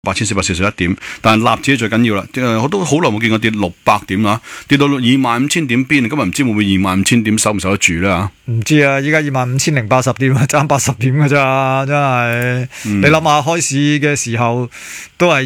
8441點，但係納指最緊要啦。我都好耐冇見過跌600點啦，跌到25000點邊，今日唔知會唔會25000點守唔守得住咧嚇？ 唔知啊，依家25080點啊，爭80點㗎咋，真係。你諗下開市嘅時候都係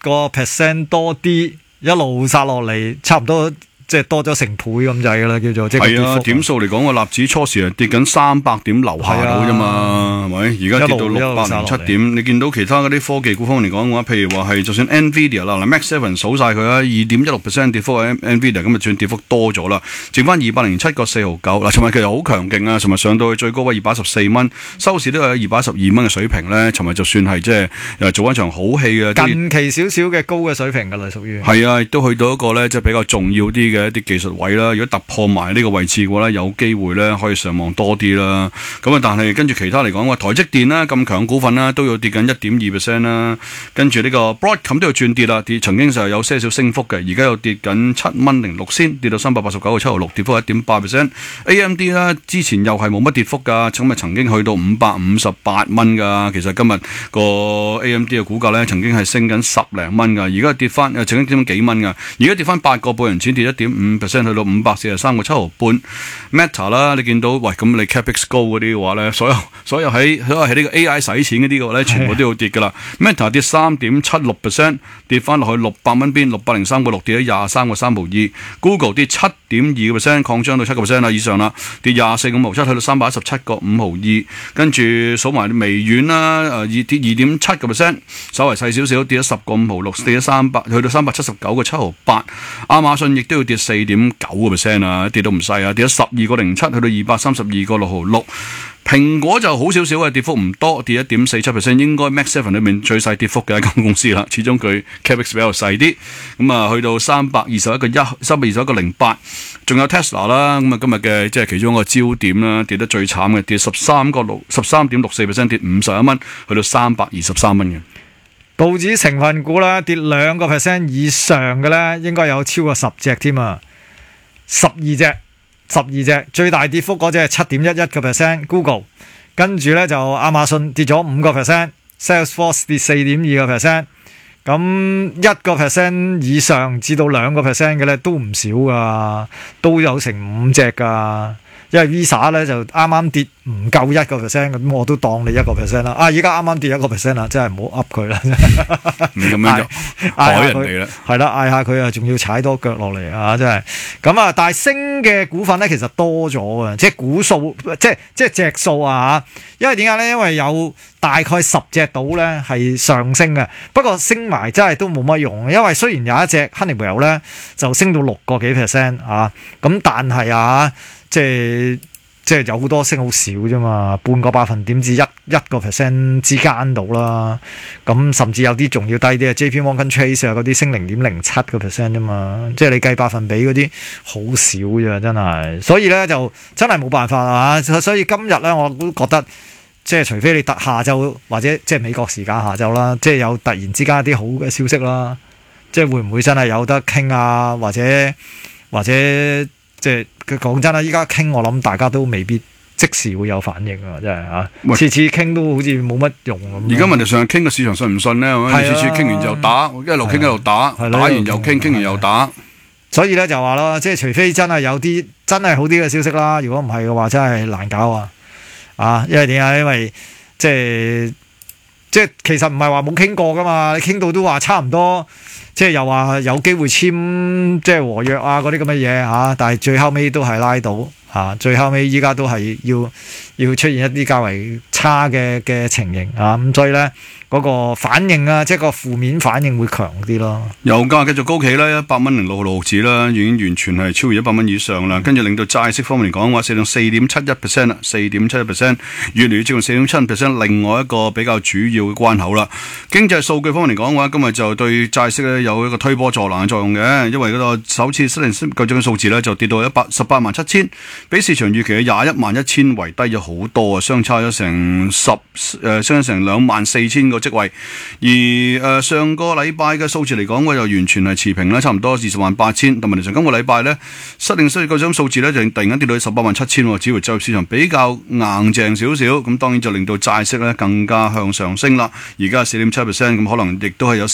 1% 多啲，一路殺落嚟，差唔多。即係多咗成倍咁滯噶啦，叫做即係。 係啊，點數嚟講個納指初時係跌緊300點樓下到啫嘛，係咪？而家跌到607點，你見到其他嗰啲科技股方面嚟講嘅話，譬如話係就算 Nvidia 啦，嗱 Max 7數晒佢啦，2.16% 跌幅喺 Nvidia， 咁啊算跌幅多咗啦，剩翻207個4毫9。嗱，尋日其實好強勁啊，尋日上到去最高位214蚊，收市都有212蚊嘅水平咧。尋日就算係即係又做一場好戲嘅近期少少嘅高嘅水平㗎啦，屬於。 係啊，亦都去到一個咧即係比較重要啲嘅一啲技術位啦，如果突破埋呢個位置嘅話咧，有機會咧可以上望多啲啦。咁啊，但係跟住其他嚟講，話台積電啦咁強股份啦，都要跌緊1.2% 啦。跟住呢個 Broadcom 都要轉跌啦，跌曾經就有些少升幅嘅，而家又跌緊7.06，跌到389個7毫6，跌幅1.8%。AMD 啦，之前又係冇乜跌幅㗎，咁啊曾經去到558蚊㗎。其實今日個 AMD 嘅股價咧曾經係升緊10零蚊㗎，而家跌翻曾經跌咗幾蚊㗎，而家跌翻8個半銀錢，跌1.5%。去到543個7毫半 Meta 啦，你見到喂咁你 Capex 高嗰啲嘅話咧，所有喺呢個 AI 使錢嗰啲嘅話咧，全部都要跌噶啦。Meta 跌3.76%，跌翻落去600蚊邊，603個6，跌咗23個3毫2。Google 跌7.2%，擴張到7% 啦以上啦，跌24個5毫7，去到317個5毫2。跟住數埋微軟啦，跌2.7%，稍為細少少，跌咗10個5毫6，跌咗去到379個7毫8。亞馬遜亦都要跌4.9% 啊，跌到唔細啊，跌咗12個07，去到232個6毫6。蘋果就好少少嘅跌幅唔多，跌 1.47%， 應該 Max 7裏面最細跌幅嘅一間公司啦。始終佢 Capex 比較細啲，咁啊去到321個321個08。仲有 Tesla 啦，咁啊今日嘅即係其中一個焦點啦，跌得最慘嘅，跌13.64%，跌51蚊，去到323蚊嘅。 道指成分股啦，跌2% 以上嘅咧，應該有超過10隻添啊，12隻，最大跌幅嗰隻係7.11% Google， 跟住咧就亞馬遜跌咗5%，Salesforce 跌4.2%，咁1% 以上至到2% 嘅咧都唔少噶，都有成5隻噶。因為 Visa 咧就啱啱跌唔夠1%，咁我都當你1% 啦。而家啱啱跌1% 啦，真係唔好噏佢啦。 唔咁樣就害人哋啦。係啦， 嗌下佢啊，仲要踩多腳落嚟啊！真係咁啊，但係升嘅股份咧其實多咗啊，即係股數，即係隻數啊。因為點解咧？因為有大概10隻到咧係上升嘅，不過升埋真係都冇乜用。因為雖然有一隻 Honeywell 咧就升到6個幾%啊，咁但係啊。即係有好多升好少啫嘛，半個百分點至1% 之間到啦。咁甚至有啲仲要低啲啊 ，JP Morgan Chase 啊嗰啲升0.07% 啫嘛。即係你計百分比嗰啲好少啫，真係。所以咧就真係冇辦法啊。所以今日咧我都覺得，即係除非你下晝或者即係美國時間下晝啦，即係有突然之間一啲好嘅消息啦，即係會唔會真係有得傾啊？或者即係講真啦，依家傾我諗大家都未必即時會有反應啊！真係嚇，次次傾都好似冇乜用咁。 而家問題上係傾個市場信唔信咧？次次傾完就打，一路傾一路打，打完又傾，傾完又打。 所以咧就話咯，即係除非真係有啲真係好啲嘅消息啦，如果唔係嘅話，真係難搞啊！因為點解？因為即係其實唔係話冇傾過噶嘛，你傾到都話差唔多。即係又話有機會簽即係和約啊嗰啲咁嘅嘢嚇，但係最後尾都係拉倒嚇，最後尾依家都係要出現一啲較為差嘅情形嚇，咁所以咧嗰個反應啊，即係個負面反應會強啲咯。油價繼續高企啦，100蚊零6毫子啦，已經完全係超越100蚊以上啦。跟住令到債息方面嚟講嘅話，升到4.71%啦，4.71%，越嚟越接近4.7%。另外一個比較主要嘅關口啦。經濟數據方面嚟講嘅話，今日就對債息咧有一個推波助瀾嘅作用嘅，因為嗰個首次新年舊賬嘅數字咧就跌到187000，比市場預期嘅211000為低咗好多啊，相差咗成24000個職位。而上個禮拜嘅數字嚟講，我又完全係持平啦，差唔多208000。但問題上今個禮拜呢，失業救濟金數字呢，就突然間跌到187000，只會就業市場比較硬淨少少，咁當然就令到債息呢更加向上升啦。而家係4.7%，咁可能亦都係有